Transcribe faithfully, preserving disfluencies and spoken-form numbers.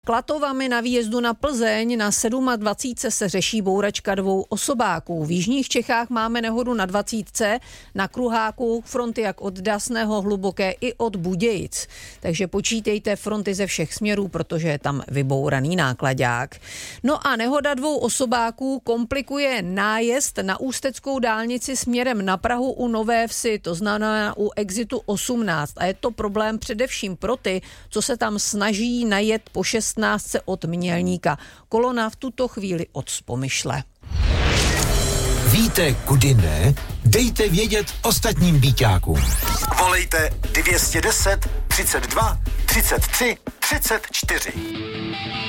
Klatovami na výjezdu na Plzeň na dvacet sedm se řeší bouračka dvou osobáků. V jižních Čechách máme nehodu na dvacítce, na kruháku fronty jak od Dasného, Hluboké i od Budějic. Takže počítejte fronty ze všech směrů, protože je tam vybouraný náklaďák. No a nehoda dvou osobáků komplikuje nájezd na ústeckou dálnici směrem na Prahu u Nové Vsi, to znamená u exitu osmnáct. A je to problém především pro ty, co se tam snaží najet po šestnáctce od Mělníka. Kolona v tuto chvíli od Spomyšle. Víte, kudy ne? Dejte vědět ostatním býťákům. Volejte dvě stě deset, třicet dva, třicet tři, třicet čtyři.